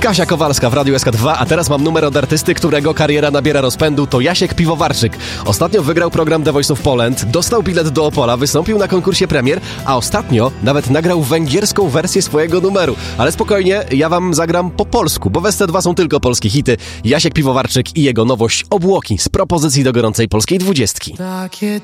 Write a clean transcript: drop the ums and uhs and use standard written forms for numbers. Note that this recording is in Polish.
Kasia Kowalska w Radiu SK2, a teraz mam numer od artysty, którego kariera nabiera rozpędu, to Jasiek Piwowarczyk. Ostatnio wygrał program The Voice of Poland, dostał bilet do Opola, wystąpił na konkursie premier, a ostatnio nawet nagrał węgierską wersję swojego numeru. Ale spokojnie, ja wam zagram po polsku, bo w SC2 są tylko polskie hity. Jasiek Piwowarczyk i jego nowość Obłoki z propozycji do gorącej polskiej 20. Takie